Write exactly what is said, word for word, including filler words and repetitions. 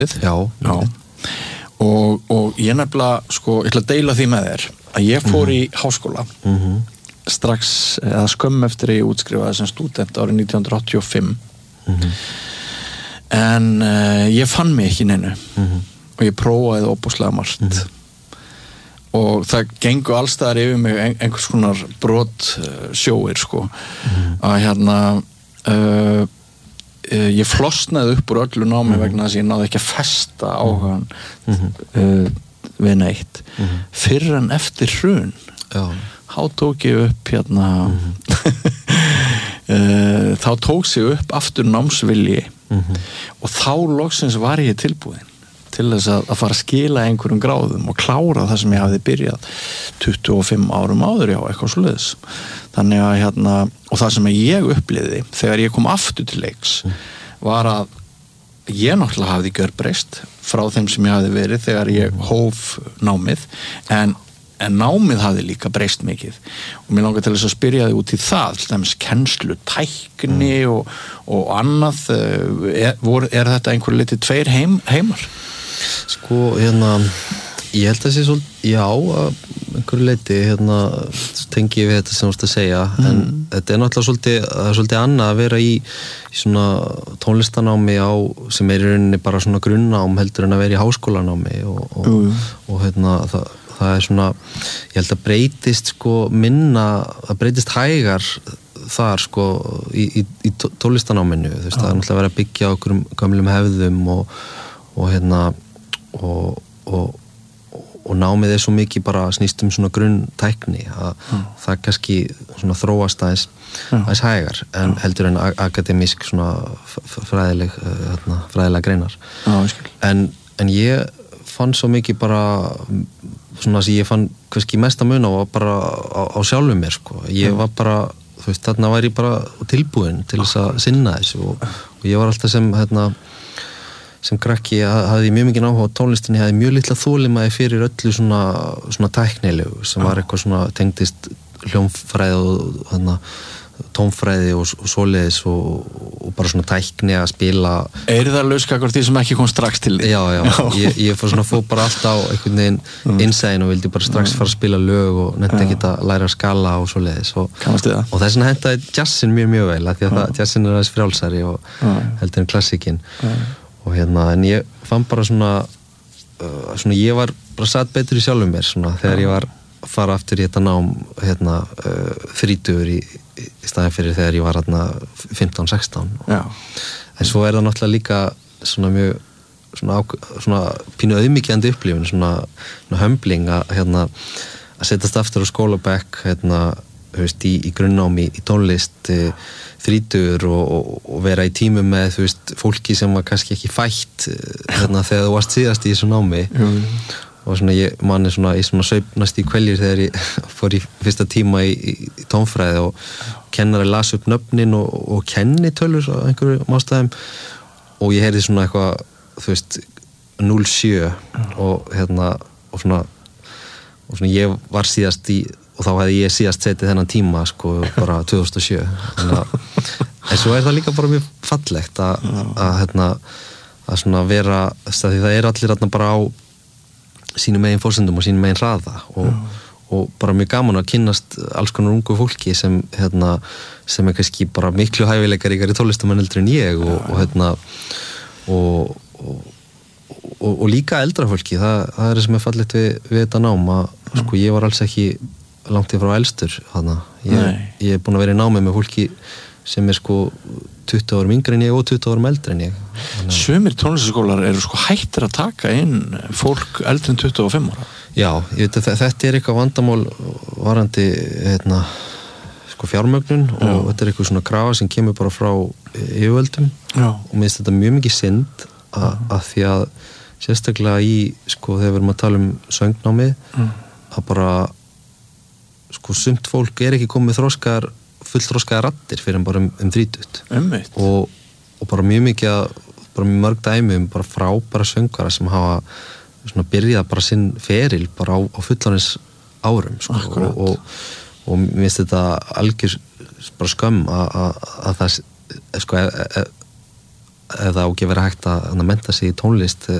Já, Já. Og, og ég nefnilega, sko, ég ætla að deila því með þér að ég fór mm-hmm. í háskóla mm-hmm. strax, eða skömm eftir ég útskrifaði sem stúdent árið nítján hundruð áttatíu og fimm mm-hmm. en uh, ég fann mig ekki neinu mm-hmm. og ég prófaði óbúslega margt mm-hmm. og það gengur allstaðar yfir mig ein, einhvers konar brot uh, sjóir, sko mm-hmm. að hérna uh, uh, ég flosnaði upp úr öllu námi mm-hmm. vegna þess að ég náði ekki að festa áhugan mm-hmm. uh, við neitt mm-hmm. fyrr en eftir hrun Já. þá tók ég upp hérna mm-hmm. uh, þá tók sig upp aftur námsvilji mm-hmm. og þá loksins var ég tilbúin til þess að, að fara að skila einhverjum gráðum og klára það sem ég hafði byrjað tuttugu og fimm árum áður, já, eitthvað svoleiðis. Þannig að hérna, og það sem ég upplifði þegar ég kom aftur til leiks var að ég náttúrulega hafði gjörbreyst frá þeim sem ég hafði verið þegar ég hóf námið, en en námið hafði líka breyst mikið og mér langar til þess að spyrja þig út í það til dæmis kennslu, tækni mm. og, og annað er, vor, er þetta einhver litið tveir heim, heimar? Sko, hérna ég held að sé svolítið, já einhverju leiti, hérna tengi ég við þetta sem þú ert að segja mm. en þetta er náttúrulega svolítið, svolítið annað að vera í, í svona tónlistanámi á, sem er í rauninni bara svona grunnnám heldur en að vera í háskólanámi og, og, mm. og hérna það það er svona, ég held að breytist sko minna, það breytist hægar þar sko í, í, í tónlistanáminu, þú veist, ah. það er náttúrulega verið að byggja á okkur gömlum hefðum og, og hérna og, og, og námið er svo mikið bara snýst um svona grunntækni að ah. það kannski svona þróast aðeins, ah. aðeins hægar en ah. heldur en akademísk svona fræðileg, hérna, fræðilega greinar ah, en, en ég fann svo mikið bara svona sem ég fann kannski mesta mun á bara á, á sjálfum mér sko. Ég var bara, þú veist, þarna var ég bara tilbúin til þess að sinna þessu og, og ég var alltaf sem hérna, sem krakki hafði mjög mikið áhuga á tónlistinni, hafði mjög litla þolinmæði fyrir öllu svona, svona tæknilegu sem var eitthvað svona tengdist hljómfræði og hérna tónfræði og, og svoleiðis og, og bara svona tækni að spila. Er það lauskakkur því sem ekki kom strax til því? Já, já, já. Ég, ég fór svona fór bara alltaf á einhvern veginn mm. innsæðin og vildi bara strax fara að spila lög og nefndi ekki að læra að skala og svoleiðis og, og þess vegna hentaði jazzin mjög mjög vel af því að það, jazzin er aðeins frjálsari og heldur en klassíkin og hérna, en ég fann bara svona uh, svona ég var bara satt betur í sjálfum mér svona þegar ég var að fara aftur í þetta nám hérna uh, þrítugur í í staðin fyrir þegar ég var hérna fimmtán sextán en svo er það náttúrulega líka svona mjög svona, svona pínu auðmýkjandi upplifun svona, svona hömbling að hérna að setjast aftur á skólabekk hérna, veist, í, í grunnnámi í tónlist þrítugur og, og, og vera í tímum með þú veist, fólki sem var kannski ekki fætt hérna, þegar þú varst síðast í þessu námi jú, jú. Og svona ég manni svona í svona sveifnast í kveljur þegar ég fór í fyrsta tíma í, í, í tónfræði og kennari las upp nöfnin og, og kennitölur á einhverju ástæðum og ég heyrði svona eitthvað þú veist núll sjö og hérna og svona, og svona ég var síðast í og þá hefði ég síðast setið þennan tíma sko bara tvö þúsund og sjö að, en svo er það líka bara mjög fallegt að, að hérna að svona vera því það er allir þarna bara á sínum megin fórsendum og sínum megin hraða og, og bara mjög gaman að kynnast alls konar ungu fólki sem, hérna, sem er kannski bara miklu hæfileikaríkari tónlistarmenn heldur en ég og, og, hérna, og, og, og, og líka eldra fólki, það, það er sem er fallegt við, við þetta nám að sko, ég var alls ekki langt í frá elstur þarna. Ég, ég er búin að vera í námi með fólki sem er sko tuttugu árum yngri en ég og tuttugu árum eldri en ég. Þannig... Sumir tónlistaskólar eru sko hættir að taka inn fólk eldri en tuttugu og fimm ára. Já, ég veit að þetta er eitthvað vandamál varandi hérna, sko fjármögnun Já. Og þetta er eitthvað svona krafa sem kemur bara frá yfirvöldum og mér finnst þetta mjög mikið synd að, að því að sérstaklega í sko þegar við erum að tala um söngnámi mm. að bara sko sumt fólk er ekki komið þroskar fullþroskaðar raddir fyrir bara um, um þrítugt og, og bara mjög mikið að, bara mjög mörg dæmi um bara frábæra söngvara sem hafa svona byrjað bara sinn feril bara á, á fullanins árum sko, og, og, og mér finnst þetta algjör bara skömm að, að, að það sko að, ef það á ekki að vera hægt að mennta sig í tónlist